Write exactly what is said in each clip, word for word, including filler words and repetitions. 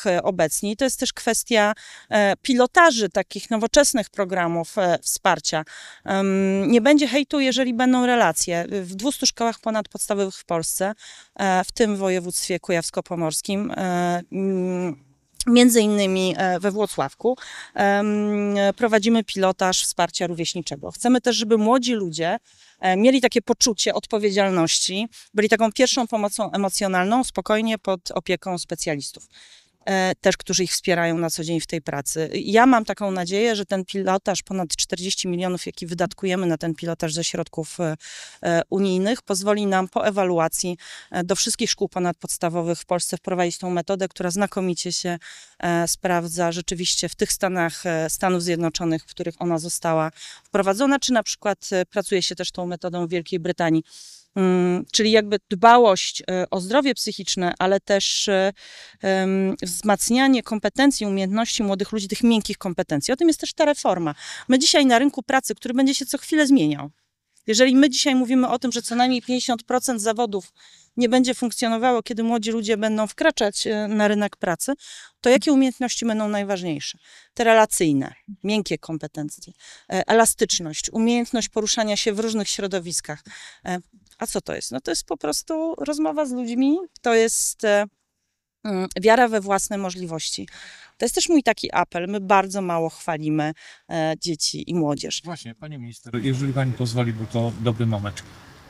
szkołach obecnie. I to jest też kwestia pilotaży takich nowoczesnych programów wsparcia. Nie będzie hejtu, jeżeli będą relacje. W dwustu szkołach ponadpodstawowych w Polsce, w tym w województwie kujawsko-pomorskim, między innymi we Włocławku, prowadzimy pilotaż wsparcia rówieśniczego. Chcemy też, żeby młodzi ludzie mieli takie poczucie odpowiedzialności, byli taką pierwszą pomocą emocjonalną, spokojnie pod opieką specjalistów, też, którzy ich wspierają na co dzień w tej pracy. Ja mam taką nadzieję, że ten pilotaż, ponad czterdzieści milionów, jaki wydatkujemy na ten pilotaż ze środków unijnych, pozwoli nam po ewaluacji do wszystkich szkół ponadpodstawowych w Polsce wprowadzić tą metodę, która znakomicie się sprawdza rzeczywiście w tych stanach Stanów Zjednoczonych, w których ona została wprowadzona, czy na przykład pracuje się też tą metodą w Wielkiej Brytanii. Czyli jakby dbałość o zdrowie psychiczne, ale też wzmacnianie kompetencji, umiejętności młodych ludzi, tych miękkich kompetencji. O tym jest też ta reforma. My dzisiaj na rynku pracy, który będzie się co chwilę zmieniał, jeżeli my dzisiaj mówimy o tym, że co najmniej pięćdziesiąt procent zawodów nie będzie funkcjonowało, kiedy młodzi ludzie będą wkraczać na rynek pracy, to jakie umiejętności będą najważniejsze? Te relacyjne, miękkie kompetencje, elastyczność, umiejętność poruszania się w różnych środowiskach. A co to jest? No to jest po prostu rozmowa z ludźmi, to jest wiara we własne możliwości. To jest też mój taki apel. My bardzo mało chwalimy e, dzieci i młodzież. Właśnie, pani minister, jeżeli pani pozwoli, bo to dobry moment.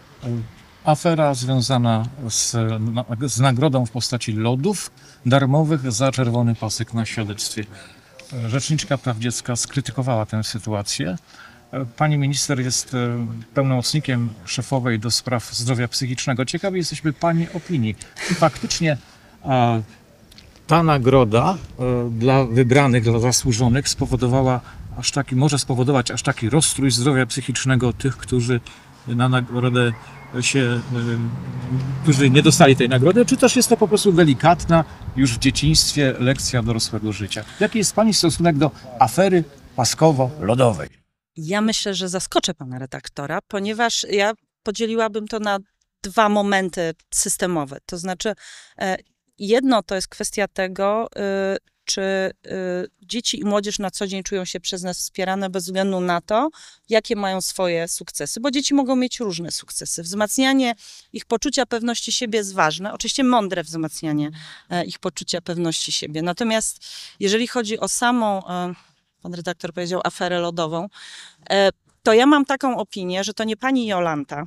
Afera związana z, z nagrodą w postaci lodów darmowych za czerwony pasek na świadectwie. Rzeczniczka Praw Dziecka skrytykowała tę sytuację. Pani minister jest pełnomocnikiem szefowej do spraw zdrowia psychicznego. Ciekawi jesteśmy pani opinii. Czy faktycznie a, ta nagroda a, dla wybranych, dla zasłużonych spowodowała aż taki, może spowodować aż taki rozstrój zdrowia psychicznego tych, którzy na nagrodę się, którzy nie dostali tej nagrody, czy też jest to po prostu delikatna już w dzieciństwie lekcja dorosłego życia? Jaki jest pani stosunek do afery paskowo-lodowej? Ja myślę, że zaskoczę pana redaktora, ponieważ ja podzieliłabym to na dwa momenty systemowe. To znaczy, jedno to jest kwestia tego, czy dzieci i młodzież na co dzień czują się przez nas wspierane bez względu na to, jakie mają swoje sukcesy, bo dzieci mogą mieć różne sukcesy. Wzmacnianie ich poczucia pewności siebie jest ważne, oczywiście mądre wzmacnianie ich poczucia pewności siebie. Natomiast jeżeli chodzi o samą, pan redaktor powiedział, aferę lodową, to ja mam taką opinię, że to nie pani Jolanta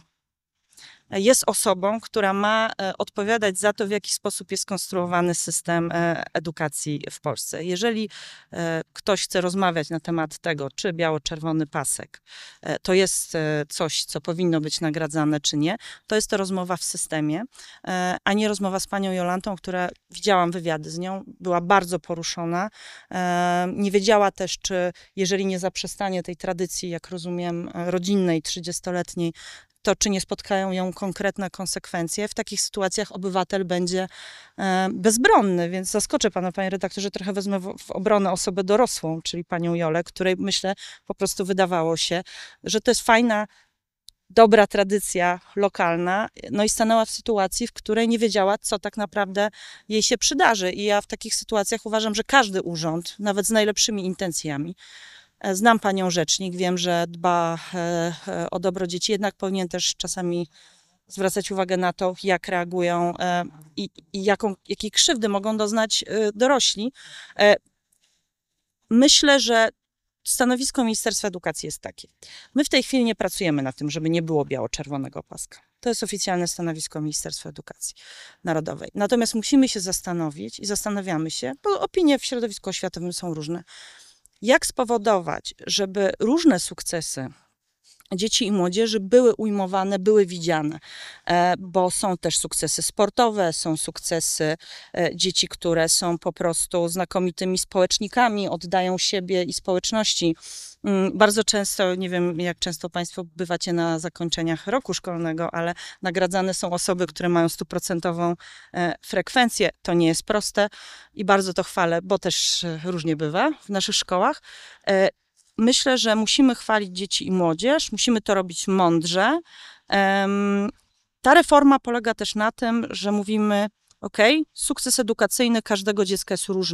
jest osobą, która ma odpowiadać za to, w jaki sposób jest konstruowany system edukacji w Polsce. Jeżeli ktoś chce rozmawiać na temat tego, czy biało-czerwony pasek to jest coś, co powinno być nagradzane, czy nie, to jest to rozmowa w systemie, a nie rozmowa z panią Jolantą, która, widziałam wywiady z nią, była bardzo poruszona. Nie wiedziała też, czy jeżeli nie zaprzestanie tej tradycji, jak rozumiem, rodzinnej, trzydziestoletniej, to czy nie spotkają ją konkretne konsekwencje. W takich sytuacjach obywatel będzie e, bezbronny, więc zaskoczę pana, panie redaktorze, trochę wezmę w, w obronę osobę dorosłą, czyli panią Jolę, której, myślę, po prostu wydawało się, że to jest fajna, dobra tradycja lokalna, no i stanęła w sytuacji, w której nie wiedziała, co tak naprawdę jej się przydarzy. I ja w takich sytuacjach uważam, że każdy urząd, nawet z najlepszymi intencjami, znam panią rzecznik, wiem, że dba o dobro dzieci, jednak powinien też czasami zwracać uwagę na to, jak reagują i, i jaką, jakiej krzywdy mogą doznać dorośli. Myślę, że stanowisko Ministerstwa Edukacji jest takie. My w tej chwili nie pracujemy nad tym, żeby nie było biało-czerwonego paska. To jest oficjalne stanowisko Ministerstwa Edukacji Narodowej. Natomiast musimy się zastanowić i zastanawiamy się, bo opinie w środowisku oświatowym są różne, jak spowodować, żeby różne sukcesy dzieci i młodzieży były ujmowane, były widziane, bo są też sukcesy sportowe, są sukcesy dzieci, które są po prostu znakomitymi społecznikami, oddają siebie i społeczności. Bardzo często, nie wiem jak często państwo bywacie na zakończeniach roku szkolnego, ale nagradzane są osoby, które mają stuprocentową frekwencję. To nie jest proste i bardzo to chwalę, bo też różnie bywa w naszych szkołach. Myślę, że musimy chwalić dzieci i młodzież, musimy to robić mądrze. Ta reforma polega też na tym, że mówimy, ok, sukces edukacyjny każdego dziecka jest różny.